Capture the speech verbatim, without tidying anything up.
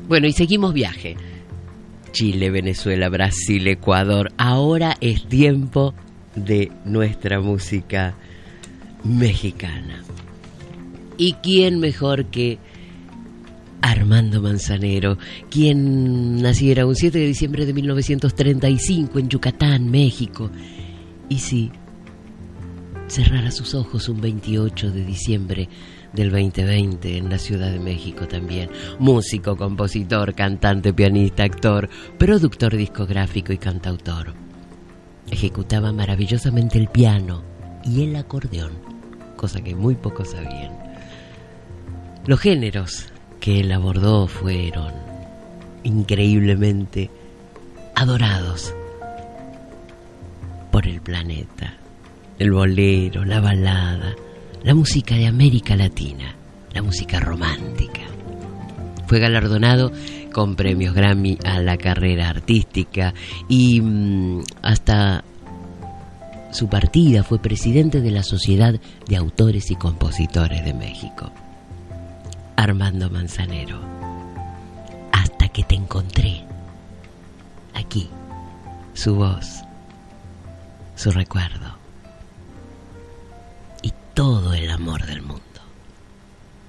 Bueno, y seguimos viaje. Chile, Venezuela, Brasil, Ecuador. Ahora es tiempo de nuestra música mexicana. ¿Y quién mejor que Armando Manzanero, quien naciera un siete de diciembre de mil novecientos treinta y cinco en Yucatán, México? Y sí, cerrara sus ojos un veintiocho de diciembre del veinte veinte en la Ciudad de México también. Músico, compositor, cantante, pianista, actor, productor discográfico y cantautor. Ejecutaba maravillosamente el piano y el acordeón, cosa que muy pocos sabían. Los géneros que él abordó fueron increíblemente adorados por el planeta. El bolero, la balada, la música de América Latina, la música romántica. Fue galardonado con premios Grammy a la carrera artística y mmm, hasta su partida fue presidente de la Sociedad de Autores y Compositores de México. Armando Manzanero, hasta que te encontré. Aquí, su voz, su recuerdo y todo el amor del mundo.